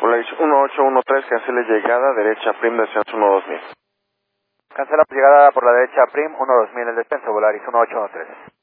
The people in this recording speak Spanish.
Volaris 1813, cancele llegada, derecha prim, descenso 12000. Cancela llegada por la derecha prim, 12000 el descenso, Volaris 1813.